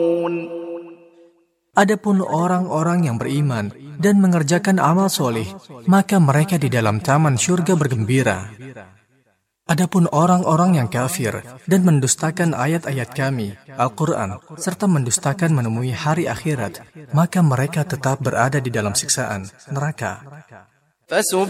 Adapun orang-orang yang beriman dan mengerjakan amal soleh, maka mereka di dalam taman syurga bergembira. Adapun orang-orang yang kafir dan mendustakan ayat-ayat kami, Al-Quran, serta mendustakan menemui hari akhirat, maka mereka tetap berada di dalam siksaan neraka.